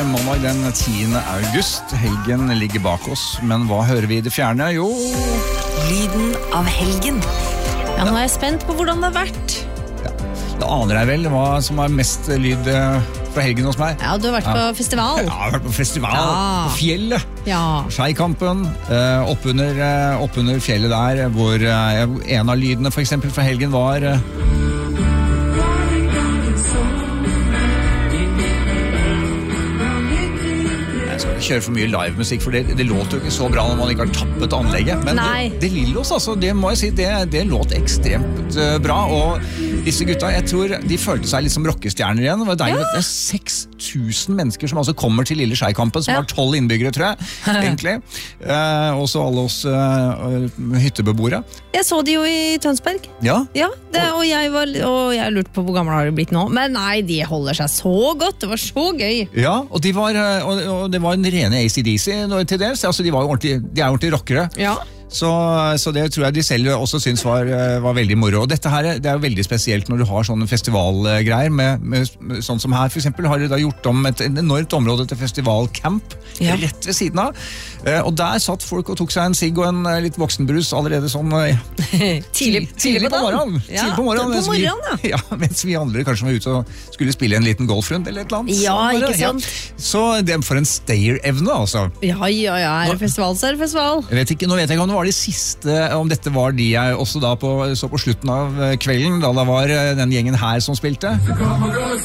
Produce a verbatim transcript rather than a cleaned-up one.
mandag den tiende august. Helgen ligger bak oss, men hva hører vi i det fjerne? Jo... Lyden av helgen. Ja, nå er jeg spent på hvordan det har vært. Ja. Da aner jeg vel hva som er mest lyd fra helgen hos meg. Ja, du har vært ja. på festival. Ja, jeg har vært på festival, ja. på fjellet. Ja. Skeikampen, eh, oppunder, eh, oppunder fjellet der, hvor eh, en av lydene for eksempel fra helgen var... Eh, kjøre for mye livemusikk, for det, det låter jo ikke så bra når man ikke har tappet anlegget, men det, det Lillos, altså, det må jeg si, det, det låt ekstremt uh, bra, og disse gutta, jeg tror de følte seg litt som rockestjerner igjen. Det var deilig, ja. Det er seks tusen mennesker som altså kommer til Lille Skeikampen, som ja. Har tolv innbyggere, tror jeg, egentlig. Uh, også alle oss uh, hyttebeboere. Jeg så de jo i Tønsberg. Ja. Ja, det, og, jeg var, og jeg lurte på hvor gammel har de blitt nå, men nei, de holder seg så godt, det var så gøy. Ja, og, de var, og, og det var en rene A C D C til dels, altså de, var ordentlig, de er ordentlig rockere. Ja. Så, så det tror jeg de selv også synes var, var veldig moro. Og dette her, det er jo veldig spesielt når du har sånne festivalgreier, med, med, med sånn som her for eksempel, har de da gjort om et enormt område til festivalcamp, ja. Rett ved siden av. Og der satt folk og tok seg en sigg og en litt voksenbrus allerede sånn tidlig, tidlig, tidlig på morgenen. Ja, tidlig på morgenen, på morgenen vi, ja. Ja, mens vi andre kanskje var ute og skulle spille en liten golfrund eller et eller annet. Ja, ikke sant? Ja. Så det for en stayer-evne, altså. Ja, ja, ja, er det festival, så er det festival. Jeg vet ikke, nå vet jeg ikke om det var de siste, om dette var de jeg også da på, så på slutten av kvelden, da det var den gjengen her som spilte.